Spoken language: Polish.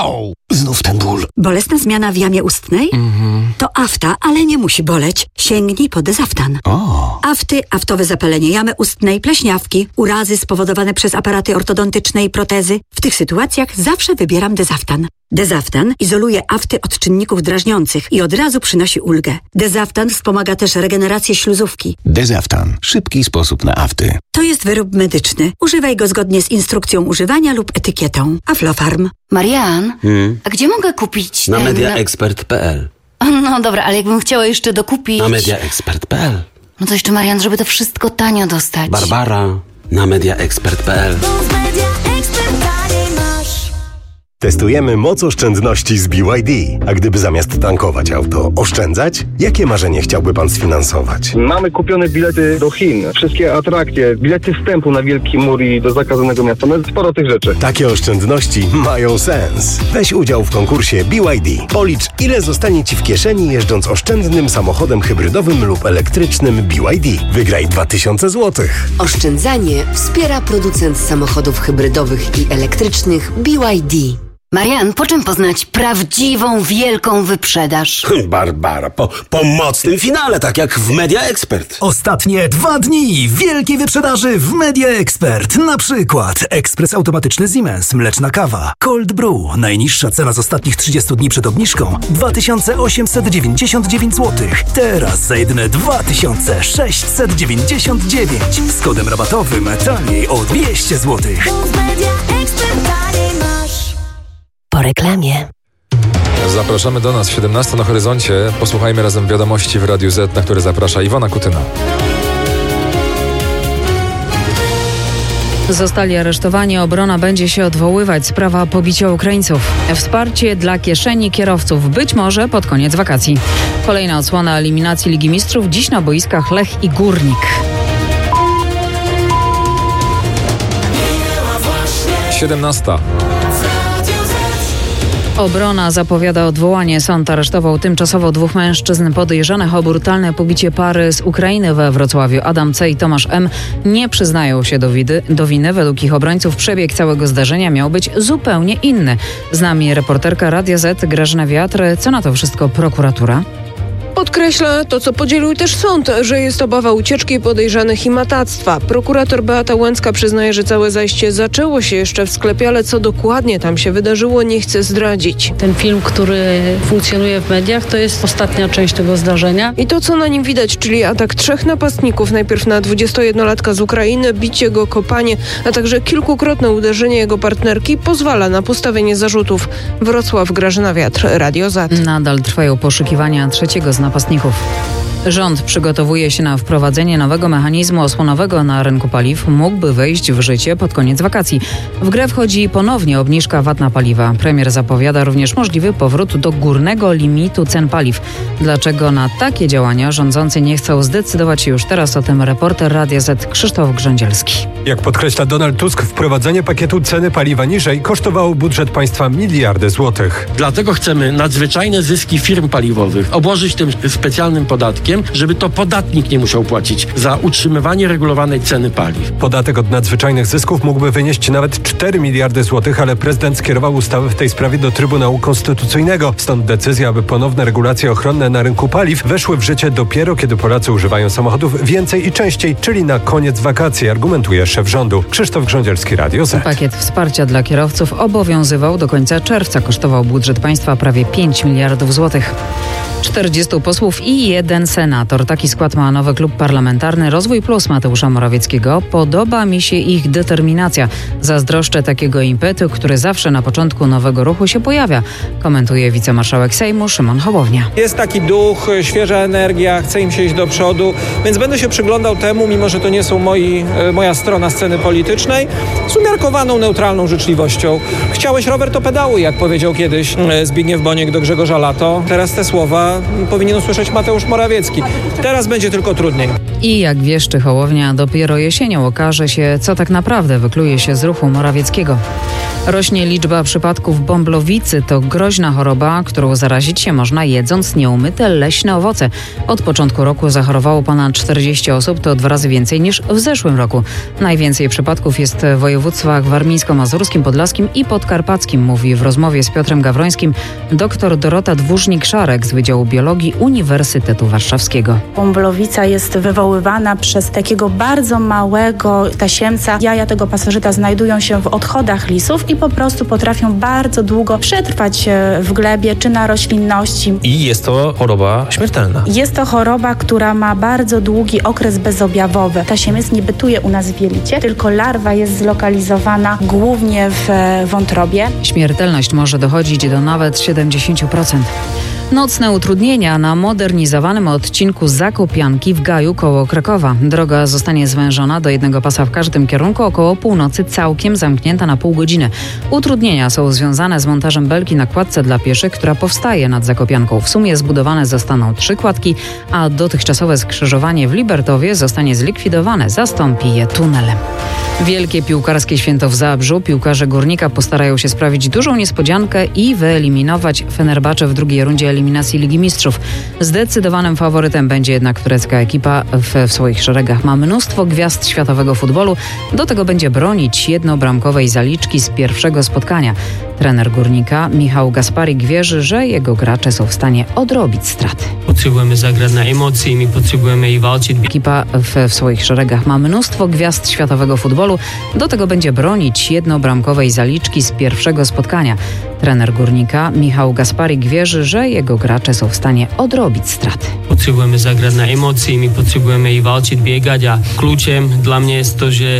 Au! Znów ten ból. Bolesna zmiana w jamie ustnej? To afta, ale nie musi boleć. Sięgnij po Dezaftan. Afty, aftowe zapalenie jamy ustnej, pleśniawki, urazy spowodowane przez aparaty ortodontyczne i protezy. W tych sytuacjach zawsze wybieram Dezaftan. Dezaftan izoluje afty od czynników drażniących i od razu przynosi ulgę. Dezaftan wspomaga też regenerację śluzówki. Dezaftan. Szybki sposób na afty. To jest wyrób medyczny. Używaj go zgodnie z instrukcją używania lub etykietą. Aflofarm. Marian, a gdzie mogę kupić Na mediaexpert.pl. No dobra, ale jakbym chciała jeszcze dokupić... Na mediaexpert.pl. No to jeszcze, Marian, żeby to wszystko tanio dostać. Barbara, na mediaexpert.pl. Testujemy moc oszczędności z BYD. A gdyby zamiast tankować auto oszczędzać? Jakie marzenie chciałby pan sfinansować? Mamy kupione bilety do Chin, wszystkie atrakcje, bilety wstępu na Wielki Mur i do zakazanego miasta. No sporo tych rzeczy. Takie oszczędności mają sens. Weź udział w konkursie BYD. Policz, ile zostanie ci w kieszeni jeżdżąc oszczędnym samochodem hybrydowym lub elektrycznym BYD. Wygraj 2000 zł. Oszczędzanie wspiera producent samochodów hybrydowych i elektrycznych BYD. Marian, po czym poznać prawdziwą, wielką wyprzedaż? Barbara, po mocnym finale, tak jak w Media Expert. Ostatnie 2 dni wielkiej wyprzedaży w Media Expert. Na przykład ekspres automatyczny Siemens, mleczna kawa, Cold Brew. Najniższa cena z ostatnich 30 dni przed obniżką 2899 zł. Teraz za jedyne 2699. Z kodem rabatowym taniej o 200 zł. Po reklamie. Zapraszamy do nas 17 na horyzoncie. Posłuchajmy razem wiadomości w Radiu Z, na które zaprasza Iwona Kutyna. Zostali aresztowani, obrona będzie się odwoływać. Sprawa pobicia Ukraińców. Wsparcie dla kieszeni kierowców, być może pod koniec wakacji. Kolejna odsłona eliminacji Ligi Mistrzów, dziś na boiskach Lech i Górnik. 17. Obrona zapowiada odwołanie. Sąd aresztował tymczasowo 2 mężczyzn podejrzanych o brutalne pobicie pary z Ukrainy we Wrocławiu. Adam C. i Tomasz M. nie przyznają się do winy. Według ich obrońców przebieg całego zdarzenia miał być zupełnie inny. Z nami reporterka Radia Z Grażyna Wiatr. Co na to wszystko prokuratura? Podkreśla to, co podzielił też sąd, że jest obawa ucieczki podejrzanych i matactwa. Prokurator Beata Łęcka przyznaje, że całe zajście zaczęło się jeszcze w sklepie, ale co dokładnie tam się wydarzyło, nie chce zdradzić. Ten film, który funkcjonuje w mediach, to jest ostatnia część tego zdarzenia. I to, co na nim widać, czyli atak 3 napastników, najpierw na 21-latka z Ukrainy, bicie go, kopanie, a także kilkukrotne uderzenie jego partnerki, pozwala na postawienie zarzutów. Wrocław, Grażyna Wiatr, Radio Z. Nadal trwają poszukiwania trzeciego z napastników. Rząd przygotowuje się na wprowadzenie nowego mechanizmu osłonowego na rynku paliw. Mógłby wejść w życie pod koniec wakacji. W grę wchodzi ponownie obniżka VAT na paliwa. Premier zapowiada również możliwy powrót do górnego limitu cen paliw. Dlaczego na takie działania rządzący nie chcą zdecydować się już teraz? O tym reporter Radia Z Krzysztof Grządzielski. Jak podkreśla Donald Tusk, wprowadzenie pakietu ceny paliwa niżej kosztowało budżet państwa miliardy złotych. Dlatego chcemy nadzwyczajne zyski firm paliwowych obłożyć tym specjalnym podatkiem, żeby to podatnik nie musiał płacić za utrzymywanie regulowanej ceny paliw. Podatek od nadzwyczajnych zysków mógłby wynieść nawet 4 miliardy złotych, ale prezydent skierował ustawę w tej sprawie do Trybunału Konstytucyjnego. Stąd decyzja, aby ponowne regulacje ochronne na rynku paliw weszły w życie dopiero, kiedy Polacy używają samochodów więcej i częściej, czyli na koniec wakacji, argumentuje szef rządu. Krzysztof Grządzielski, Radio Z. Pakiet wsparcia dla kierowców obowiązywał do końca czerwca. Kosztował budżet państwa prawie 5 miliardów złotych. 40 posłów i 1 senator. Taki skład ma nowy klub parlamentarny Rozwój Plus Mateusza Morawieckiego. Podoba mi się ich determinacja. Zazdroszczę takiego impetu, który zawsze na początku nowego ruchu się pojawia, komentuje wicemarszałek Sejmu Szymon Hołownia. Jest taki duch, świeża energia, chce im się iść do przodu, więc będę się przyglądał temu, mimo że to nie są moja strona sceny politycznej, z umiarkowaną, neutralną życzliwością. Chciałeś rower, to pedałuj, jak powiedział kiedyś Zbigniew Boniek do Grzegorza Lato. Teraz te słowa Tuska powinien usłyszeć Mateusz Morawiecki. Teraz będzie tylko trudniej. I jak wieszczy Hołownia, dopiero jesienią okaże się, co tak naprawdę wykluje się z ruchu Morawieckiego. Rośnie liczba przypadków bąblowicy. To groźna choroba, którą zarazić się można jedząc nieumyte leśne owoce. Od początku roku zachorowało ponad 40 osób, to 2 razy więcej niż w zeszłym roku. Najwięcej przypadków jest w województwach warmińsko-mazurskim, podlaskim i podkarpackim, mówi w rozmowie z Piotrem Gawrońskim dr Dorota Dwórznik-Szarek z Wydziału Biologii Uniwersytetu Warszawskiego. Bąblowica jest wywoływana przez takiego bardzo małego tasiemca. Jaja tego pasożyta znajdują się w odchodach lisów i po prostu potrafią bardzo długo przetrwać w glebie czy na roślinności. I jest to choroba śmiertelna. Jest to choroba, która ma bardzo długi okres bezobjawowy. Tasiemiec nie bytuje u nas w jelicie, tylko larwa jest zlokalizowana głównie w wątrobie. Śmiertelność może dochodzić do nawet 70%. Nocne utrudnienia na modernizowanym odcinku Zakopianki w Gaju koło Krakowa. Droga zostanie zwężona do jednego pasa w każdym kierunku, około północy całkiem zamknięta na pół godziny. Utrudnienia są związane z montażem belki na kładce dla pieszych, która powstaje nad Zakopianką. W sumie zbudowane zostaną 3 kładki, a dotychczasowe skrzyżowanie w Libertowie zostanie zlikwidowane, zastąpi je tunelem. Wielkie piłkarskie święto w Zabrzu. Piłkarze Górnika postarają się sprawić dużą niespodziankę i wyeliminować Fenerbahce w drugiej rundzie eliminacji Ligi Mistrzów. Zdecydowanym faworytem będzie jednak turecka ekipa. W swoich szeregach ma mnóstwo gwiazd światowego futbolu. Do tego będzie bronić jednobramkowej zaliczki z pierwszego spotkania. Trener Górnika Michał Gasparik wierzy, że jego gracze są w stanie odrobić straty. Potrzebujemy zagrać na emocje, my potrzebujemy i walczyć. Ekipa w swoich szeregach ma mnóstwo gwiazd światowego futbolu. Do tego będzie bronić jednobramkowej zaliczki z pierwszego spotkania. Trener Górnika Michał Gasparik wierzy, że jego gracze są w stanie odrobić straty. Potrzebujemy zagrać na emocje, my potrzebujemy i walczyć, biegać, a kluczem dla mnie jest to, że